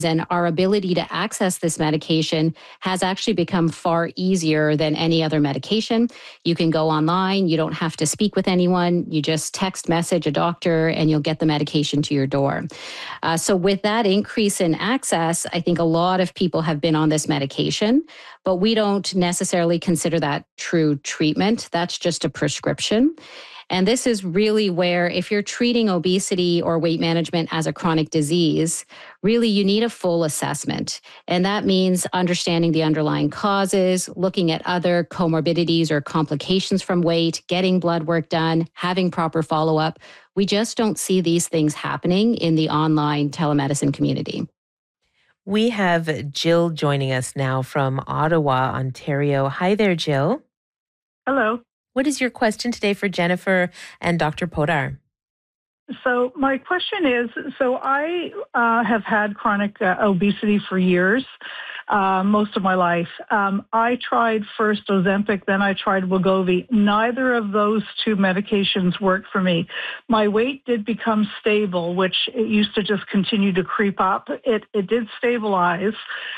And our ability to access this medication has actually become far easier than any other medication. You can go online, you don't have to speak with anyone, you just text message a doctor and you'll get the medication to your door. So with that increase in access, I think a lot of people have been on this medication, but we don't necessarily consider that true treatment. That's just a prescription. And this is really where, if you're treating obesity or weight management as a chronic disease, really you need a full assessment. And that means understanding the underlying causes, looking at other comorbidities or complications from weight, getting blood work done, having proper follow-up. We just don't see these things happening in the online telemedicine community. We have Jill joining us now from Ottawa, Ontario. Hi there, Jill. Hello. What is your question today for Jennifer and Dr. Podar? So my question is, I have had chronic obesity for years, most of my life. I tried first Ozempic, then I tried Wegovy. Neither of those two medications worked for me. My weight did become stable, which it used to just continue to creep up. It did stabilize.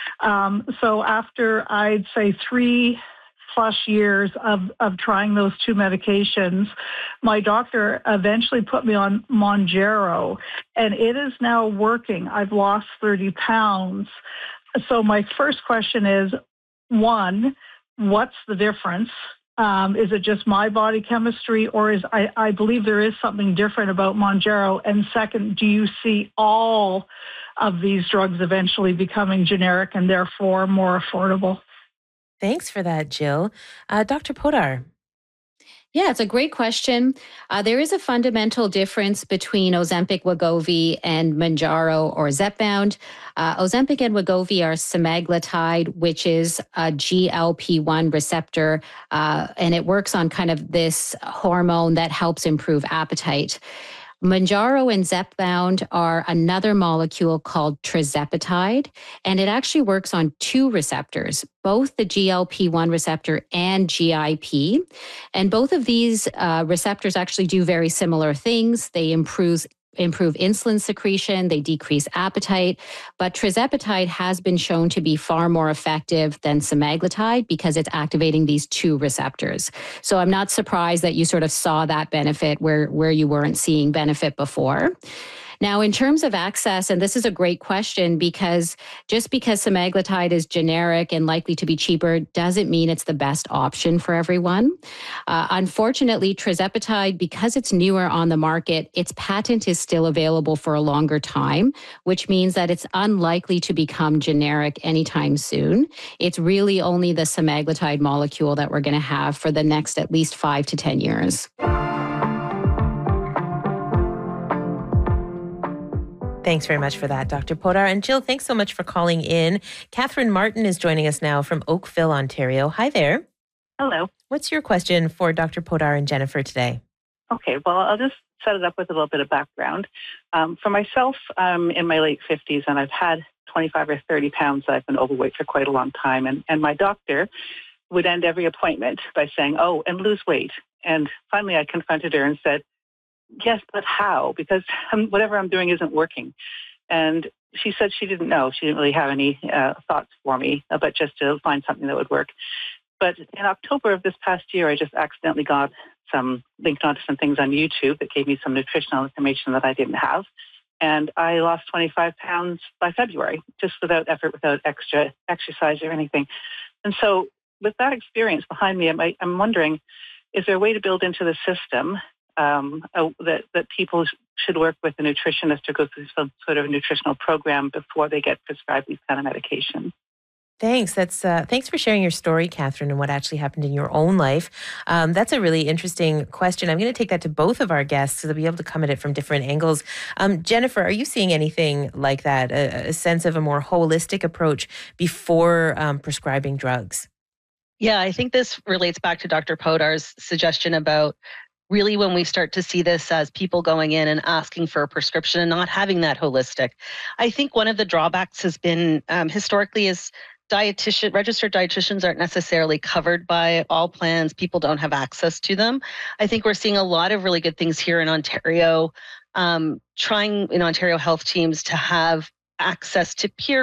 So after, I'd say, 3+ years of trying those two medications, my doctor eventually put me on Mounjaro, and it is now working. I've lost 30 pounds. So my first question is, one, what's the difference? Is it just my body chemistry, or I believe there is something different about Mounjaro? And second, do you see all of these drugs eventually becoming generic and therefore more affordable? Thanks for that, Jill. Dr. Podar. Yeah, it's a great question. There is a fundamental difference between Ozempic, Wegovy, and Mounjaro or Zepbound. Ozempic and Wegovy are semaglutide, which is a GLP-1 receptor, and it works on kind of this hormone that helps improve appetite. Mounjaro and Zepbound are another molecule called tirzepatide, and it actually works on two receptors, both the GLP-1 receptor and GIP. And both of these receptors actually do very similar things. They improve insulin secretion, they decrease appetite, but tirzepatide has been shown to be far more effective than semaglutide because it's activating these two receptors. So I'm not surprised that you sort of saw that benefit where you weren't seeing benefit before. Now, in terms of access, and this is a great question, because just because semaglutide is generic and likely to be cheaper doesn't mean it's the best option for everyone. Unfortunately, tirzepatide, because it's newer on the market, its patent is still available for a longer time, which means that it's unlikely to become generic anytime soon. It's really only the semaglutide molecule that we're going to have for the next at least 5 to 10 years. Thanks very much for that, Dr. Podar. And Jill, thanks so much for calling in. Catherine Martin is joining us now from Oakville, Ontario. Hi there. Hello. What's your question for Dr. Podar and Jennifer today? Okay, well, I'll just set it up with a little bit of background. For myself, I'm in my late 50s, and I've had 25 or 30 pounds that I've been overweight for quite a long time. And my doctor would end every appointment by saying, oh, and lose weight. And finally, I confronted her and said, yes, but how? Because whatever I'm doing isn't working. And she said she didn't know. She didn't really have any thoughts for me, but just to find something that would work. But in October of this past year, I just accidentally got linked onto some things on YouTube that gave me some nutritional information that I didn't have. And I lost 25 pounds by February, just without effort, without extra exercise or anything. And so with that experience behind me, I'm wondering, is there a way to build into the system that people should work with a nutritionist or go through some sort of nutritional program before they get prescribed these kind of medications? Thanks. Thanks for sharing your story, Catherine, and what actually happened in your own life. That's a really interesting question. I'm going to take that to both of our guests so they'll be able to come at it from different angles. Jennifer, are you seeing anything like that, a sense of a more holistic approach before prescribing drugs? Yeah, I think this relates back to Dr. Podar's suggestion about really when we start to see this as people going in and asking for a prescription and not having that holistic. I think one of the drawbacks has been historically is registered dietitians aren't necessarily covered by all plans. People don't have access to them. I think we're seeing a lot of really good things here in Ontario, trying in Ontario health teams to have access to peer